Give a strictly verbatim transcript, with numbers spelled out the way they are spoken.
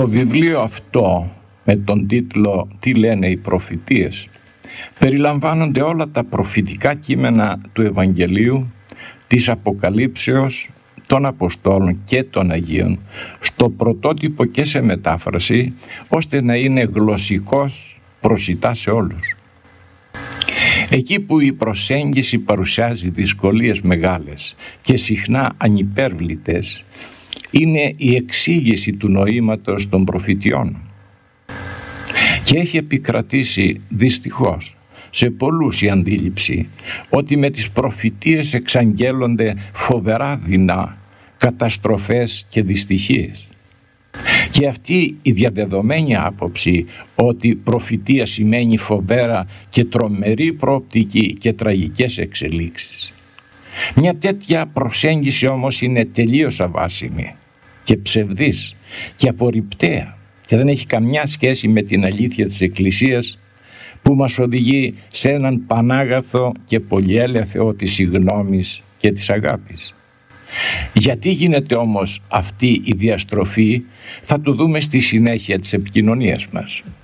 Το βιβλίο αυτό με τον τίτλο «Τι λένε οι προφητείες» περιλαμβάνονται όλα τα προφητικά κείμενα του Ευαγγελίου, της Αποκαλύψεως, των Αποστόλων και των Αγίων στο πρωτότυπο και σε μετάφραση, ώστε να είναι γλωσσικός προσιτά σε όλους. Εκεί που η προσέγγιση παρουσιάζει δυσκολίες μεγάλες και συχνά ανυπέρβλητες, είναι η εξήγηση του νοήματος των προφητιών. Και έχει επικρατήσει δυστυχώς σε πολλούς η αντίληψη ότι με τις προφητείες εξαγγέλλονται φοβερά δεινά, καταστροφές και δυστυχίες. Και αυτή η διαδεδομένη άποψη ότι προφητεία σημαίνει φοβέρα και τρομερή προοπτική και τραγικές εξελίξεις. Μια τέτοια προσέγγιση όμως είναι τελείως αβάσιμη και ψευδής και απορριπταία και δεν έχει καμιά σχέση με την αλήθεια της Εκκλησίας, που μας οδηγεί σε έναν πανάγαθο και πολυέλαια Θεό της συγγνώμης και της αγάπης. Γιατί γίνεται όμως αυτή η διαστροφή, θα το δούμε στη συνέχεια της επικοινωνίας μας.